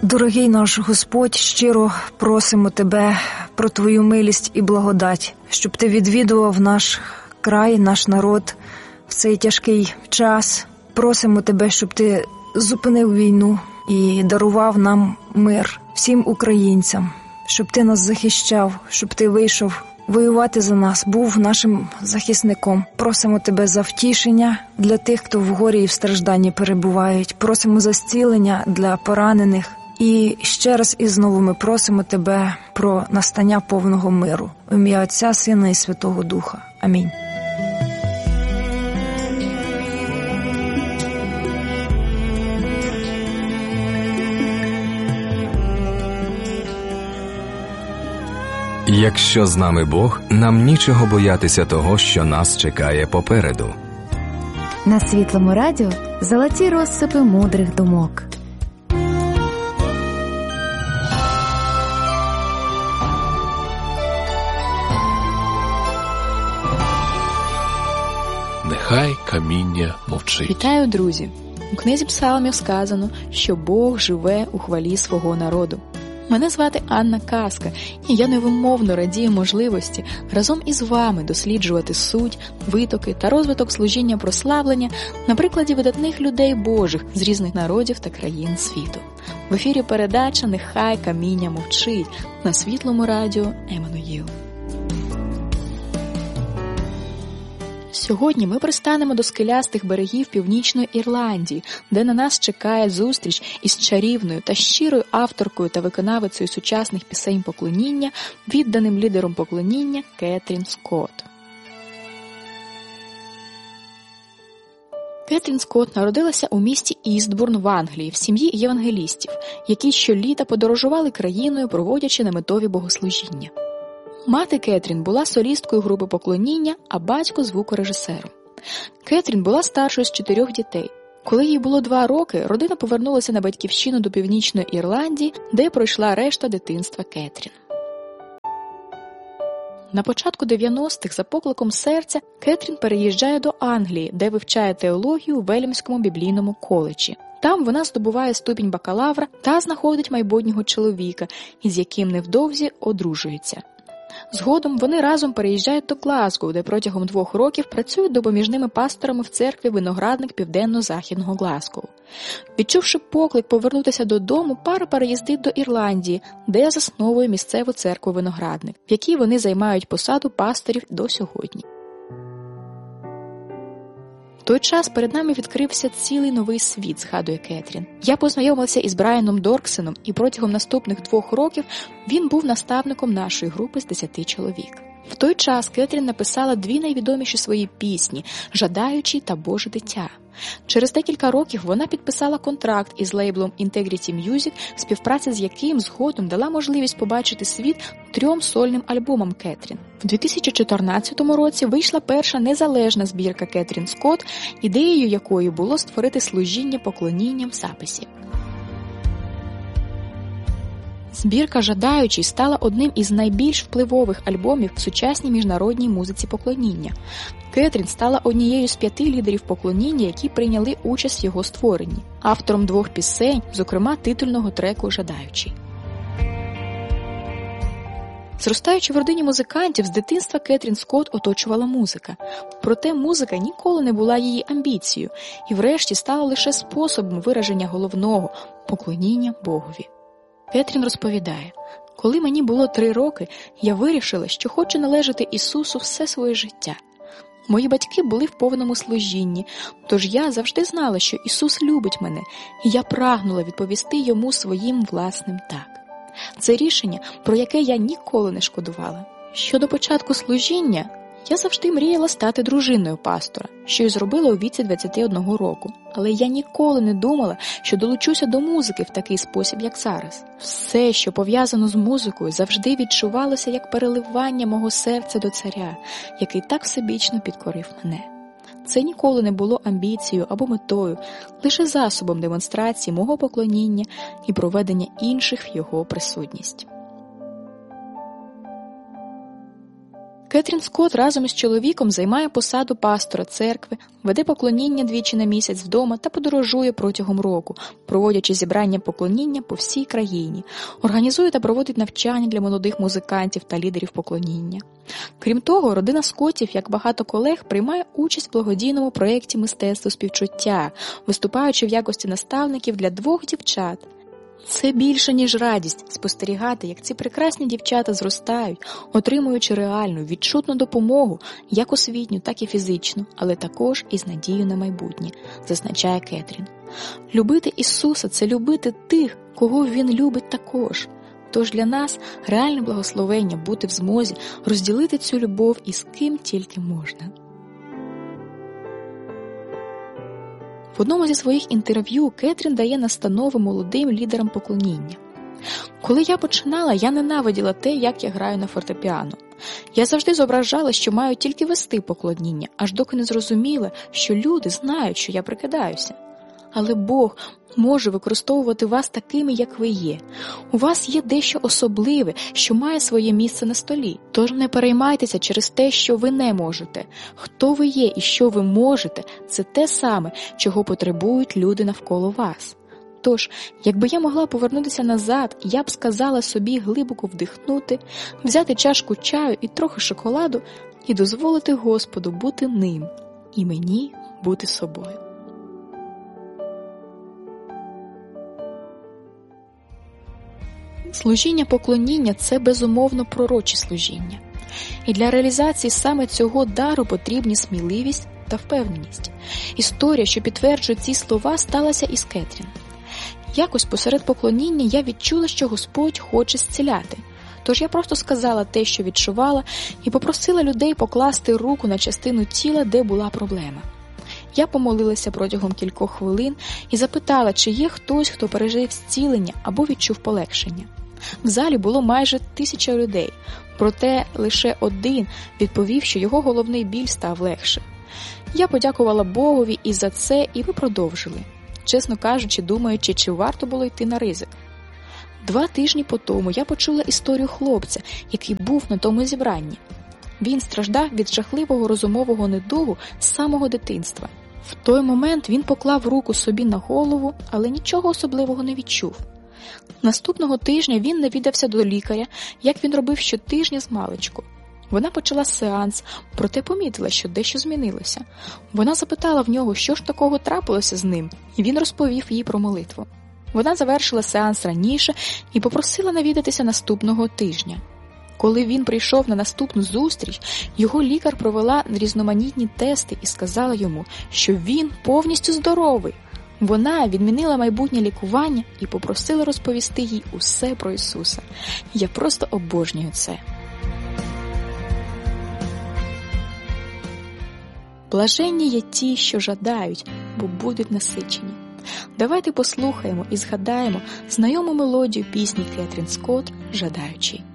Дорогий наш Господь, щиро просимо Тебе про Твою милість і благодать, щоб Ти відвідував наш край, наш народ в цей тяжкий час. Просимо Тебе, щоб Ти зупинив війну і дарував нам мир, всім українцям, щоб Ти нас захищав, щоб Ти вийшов воювати за нас, був нашим захисником. Просимо Тебе за втішення для тих, хто в горі і в стражданні перебувають. Просимо за зцілення для поранених. І ще раз і знову ми просимо Тебе про настання повного миру. В ім'я Отця, Сина і Святого Духа. Амінь. Якщо з нами Бог, нам нічого боятися того, що нас чекає попереду. На Світлому радіо золоті розсипи мудрих думок. Нехай каміння мовчить. Вітаю, друзі! У книзі Псалмів сказано, що Бог живе у хвалі свого народу. Мене звати Анна Казка, і я невимовно радію можливості разом із вами досліджувати суть, витоки та розвиток служіння прославлення на прикладі видатних людей Божих з різних народів та країн світу. В ефірі передача «Нехай каміння мовчить» на Світлому радіо Еммануїл. Сьогодні ми пристанемо до скелястих берегів Північної Ірландії, де на нас чекає зустріч із чарівною та щирою авторкою та виконавицею сучасних пісень поклоніння, відданим лідером поклоніння Кетрін Скотт. Кетрін Скотт народилася у місті Істбурн в Англії в сім'ї євангелістів, які щоліта подорожували країною, проводячи наметові богослужіння. Мати Кетрін була солісткою групи поклоніння, а батько – звукорежисером. Кетрін була старшою з 4 дітей. Коли їй було 2 роки, родина повернулася на батьківщину до Північної Ірландії, де пройшла решта дитинства Кетрін. На початку 90-х за покликом серця Кетрін переїжджає до Англії, де вивчає теологію у Велімському біблійному коледжі. Там вона здобуває ступінь бакалавра та знаходить майбутнього чоловіка, із яким невдовзі одружується. Згодом вони разом переїжджають до Глазго, де протягом 2 років працюють допоміжними пасторами в церкві «Виноградник» південно-західного Глазго. Відчувши поклик повернутися додому, пара переїздить до Ірландії, де засновує місцеву церкву «Виноградник», в якій вони займають посаду пасторів до сьогодні. В той час перед нами відкрився цілий новий світ, згадує Кетрін. Я познайомилася із Брайаном Дорксеном, і протягом наступних 2 років він був наставником нашої групи з 10 чоловік. В той час Кетрін написала 2 найвідоміші свої пісні «Жадаючий» та «Боже дитя». Через декілька років вона підписала контракт із лейблом Integrity Music, співпраця з яким згодом дала можливість побачити світ 3 сольним альбомам Кетрін. В 2014 році вийшла перша незалежна збірка Кетрін Скотт, ідеєю якої було створити служіння поклонінням в записі. Збірка «Жадаючий» стала одним із найбільш впливових альбомів в сучасній міжнародній музиці поклоніння. Кетрін стала однією з 5 лідерів поклоніння, які прийняли участь в його створенні. Автором 2 пісень, зокрема титульного треку «Жадаючий». Зростаючи в родині музикантів, з дитинства Кетрін Скотт оточувала музика. Проте музика ніколи не була її амбіцією і врешті стала лише способом вираження головного – поклоніння Богові. Кетрін розповідає, коли мені було 3 роки, я вирішила, що хочу належати Ісусу все своє життя. Мої батьки були в повному служінні, тож я завжди знала, що Ісус любить мене, і я прагнула відповісти Йому своїм власним «так». Це рішення, про яке я ніколи не шкодувала. Щодо початку служіння, я завжди мріяла стати дружиною пастора, що й зробила у віці 21 року. Але я ніколи не думала, що долучуся до музики в такий спосіб, як зараз. Все, що пов'язано з музикою, завжди відчувалося як переливання мого серця до царя, який так всебічно підкорив мене. Це ніколи не було амбіцією або метою, лише засобом демонстрації мого поклоніння і проведення інших в його присутність. Кетрін Скотт разом із чоловіком займає посаду пастора церкви, веде поклоніння 2 на місяць вдома та подорожує протягом року, проводячи зібрання поклоніння по всій країні, організує та проводить навчання для молодих музикантів та лідерів поклоніння. Крім того, родина Скоттів, як багато колег, приймає участь в благодійному проєкті «Мистецтво співчуття», виступаючи в якості наставників для 2 дівчат. Це більше, ніж радість – спостерігати, як ці прекрасні дівчата зростають, отримуючи реальну, відчутну допомогу, як освітню, так і фізичну, але також із надією на майбутнє, зазначає Кетрін. Любити Ісуса – це любити тих, кого Він любить також. Тож для нас реальне благословення бути в змозі розділити цю любов із ким тільки можна. В одному зі своїх інтерв'ю Кетрін дає настанови молодим лідерам поклоніння. «Коли я починала, я ненавиділа те, як я граю на фортепіано. Я завжди зображала, що маю тільки вести поклоніння, аж доки не зрозуміла, що люди знають, що я прикидаюся. Але Бог може використовувати вас такими, як ви є. У вас є дещо особливе, що має своє місце на столі. Тож не переймайтеся через те, що ви не можете. Хто ви є і що ви можете – це те саме, чого потребують люди навколо вас. Тож, якби я могла повернутися назад, я б сказала собі глибоко вдихнути, взяти чашку чаю і трохи шоколаду і дозволити Господу бути ним, і мені бути собою». Служіння поклоніння – це безумовно пророче служіння. І для реалізації саме цього дару потрібні сміливість та впевненість. Історія, що підтверджує ці слова, сталася із Кетрін. Якось посеред поклоніння я відчула, що Господь хоче зціляти. Тож я просто сказала те, що відчувала, і попросила людей покласти руку на частину тіла, де була проблема. Я помолилася протягом кількох хвилин і запитала, чи є хтось, хто пережив зцілення або відчув полегшення. В залі було майже 1000 людей, проте лише один відповів, що його головний біль став легше. Я подякувала Богові і за це, і ви продовжили, чесно кажучи, думаючи, чи варто було йти на ризик. 2 тижні по тому я почула історію хлопця, який був на тому зібранні. Він страждав від жахливого розумового недугу з самого дитинства. В той момент він поклав руку собі на голову, але нічого особливого не відчув. Наступного тижня він навідався до лікаря, як він робив щотижня змалечку. Вона почала сеанс, проте помітила, що дещо змінилося. Вона запитала в нього, що ж такого трапилося з ним, і він розповів їй про молитву. Вона завершила сеанс раніше і попросила навідатися наступного тижня. Коли він прийшов на наступну зустріч, його лікар провела різноманітні тести і сказала йому, що він повністю здоровий. Вона відмінила майбутнє лікування і попросила розповісти їй усе про Ісуса. Я просто обожнюю це. Блаженні є ті, що жадають, бо будуть насичені. Давайте послухаємо і згадаємо знайому мелодію пісні Кетрін Скотт «Жадаючий».